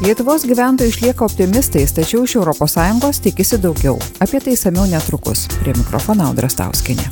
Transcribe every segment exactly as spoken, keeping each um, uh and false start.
Lietuvos gyventojai išlieka optimistais, tačiau iš Europos Sąjungos tikisi daugiau. Apie tai išsamiau netrukus. Prie mikrofono Audra Stauskienė.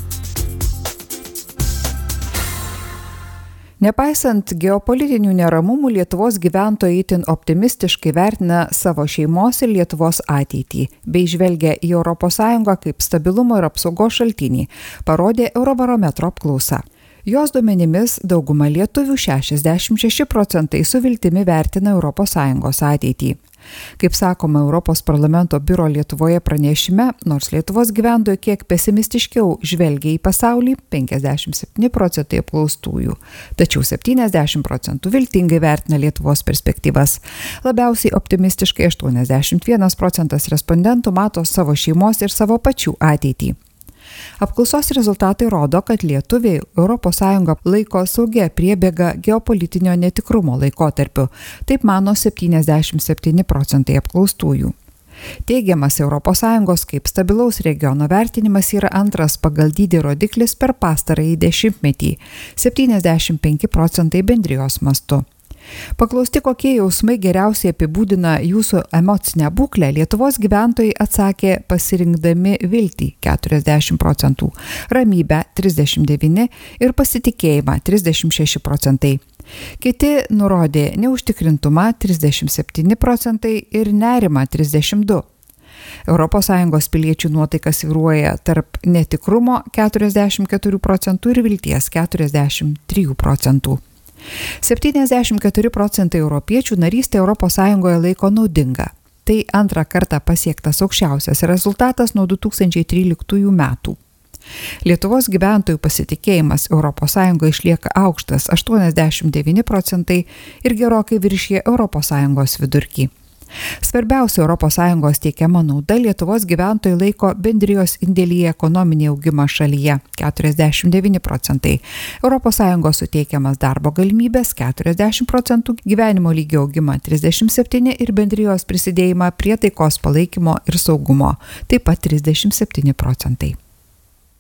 Nepaisant geopolitinių neramumų, Lietuvos gyventojai itin optimistiškai vertina savo šeimos ir Lietuvos ateitį, bei žvelgia į Europos Sąjungą kaip stabilumo ir apsaugos šaltinį, parodė Eurobarometro apklausa. Jos duomenimis dauguma lietuvių šešiasdešimt šeši procentai su viltimi vertina Europos Sąjungos ateitį. Kaip sakoma Europos parlamento biuro Lietuvoje pranešime, nors Lietuvos gyventojai kiek pesimistiškiau žvelgia į pasaulį, penkiasdešimt septyni procentai apklaustųjų, tačiau septyniasdešimt procentų viltingai vertina Lietuvos perspektyvas. Labiausiai optimistiškai aštuoniasdešimt vienas procentas respondentų mato savo šeimos ir savo pačių ateitį. Apklausos rezultatai rodo, kad lietuviai Europos Sąjungą laiko saugia priebėga geopolitinio netikrumo laikotarpiu, taip mano septyniasdešimt septyni procentai apklaustųjų. Teigiamas Europos Sąjungos kaip stabilaus regiono vertinimas yra antras pagal dydį rodiklis per pastarąjį dešimtmetį – septyniasdešimt penki procentai bendrijos mastu. Paklausti, kokie jausmai geriausiai apibūdina jūsų emocinę būklę, Lietuvos gyventojai atsakė pasirinkdami viltį keturiasdešimt procentų, ramybę trisdešimt devyni ir pasitikėjimą trisdešimt šeši procentai. Kiti nurodė neužtikrintumą trisdešimt septyni procentai ir nerimą trisdešimt du. Europos Sąjungos piliečių nuotaikas svyruoja tarp netikrumo keturiasdešimt keturi procentų ir vilties keturiasdešimt trijų procentų. septyniasdešimt keturi procentai europiečių narystę Europos Sąjungoje laiko naudinga. Tai antrą kartą pasiektas aukščiausias rezultatas nuo du tūkstančiai tryliktųjų metų. Lietuvos gyventojų pasitikėjimas Europos Sąjungoje išlieka aukštas aštuoniasdešimt devyni procentai ir gerokai viršija Europos Sąjungos vidurkį. Svarbiausia Europos Sąjungos teikiama nauda Lietuvos gyventojai laiko bendrijos indėlį į ekonominį augimą šalyje keturiasdešimt devyni procentai, Europos Sąjungos suteikiamas darbo galimybės keturiasdešimt procentų, gyvenimo lygio augimą trisdešimt septyni ir bendrijos prisidėjimą prie taikos palaikymo ir saugumo taip pat trisdešimt septyni procentai.